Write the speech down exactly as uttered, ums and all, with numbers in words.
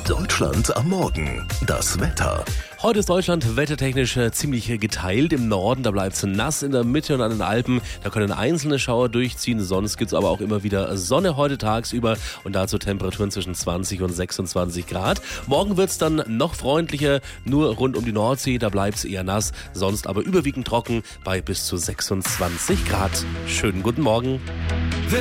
Deutschland am Morgen. Das Wetter. Heute ist Deutschland wettertechnisch äh, ziemlich geteilt. Im Norden, da bleibt es nass, in der Mitte und an den Alpen, da können einzelne Schauer durchziehen. Sonst gibt es aber auch immer wieder Sonne heute tagsüber und dazu Temperaturen zwischen zwanzig und sechsundzwanzig Grad. Morgen wird es dann noch freundlicher, nur rund um die Nordsee, da bleibt es eher nass, sonst aber überwiegend trocken bei bis zu sechsundzwanzig Grad. Schönen guten Morgen.